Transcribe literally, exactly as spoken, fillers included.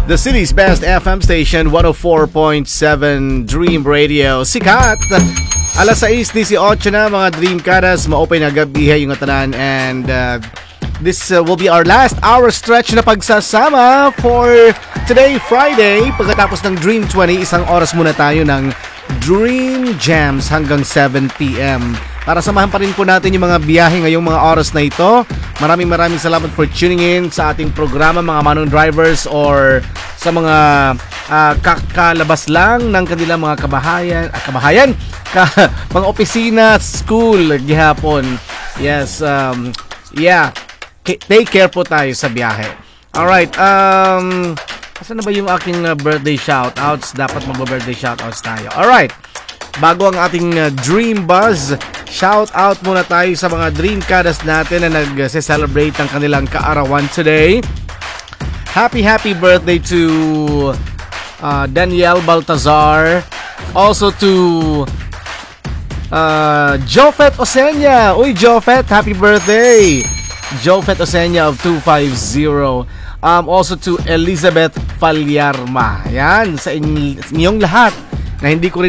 The city's best F M station, one oh four point seven Dream Radio. Sikat! Alas sais eighteen na mga Dream Karas. Ma-open na gabi yung tanan. And uh, this uh, will be our last hour stretch na pagsasama for today, Friday. Pagkatapos ng Dream twenty, isang oras muna tayo ng Dream Jams hanggang seven p.m. Para samahan pa rin po natin yung mga biyahe ngayong mga oras na ito. Maraming maraming salamat for tuning in sa ating programa, mga manong drivers or sa mga uh, kakalabas lang ng kanilang mga kabahayan, ah, kabahayan, ka, mga opisina, school, gihapon. Yes, um, yeah, take care po tayo sa biyahe. Alright, um, asan na ba yung aking uh, birthday shoutouts? Dapat mag-birthday shoutouts tayo. Alright, bago ang ating uh, Dream Buzz, shout out muna tayo sa mga Dream Kadas natin na nag-celebrate ng kanilang kaarawan today. Happy happy birthday to uh, Danielle Baltazar. Also to uh, Jofet Osenya. Uy Jofet, happy birthday. Jofet Osenya of two fifty. Um, also to Elizabeth Falyarma. Yan, sa inyong lahat na hindi ko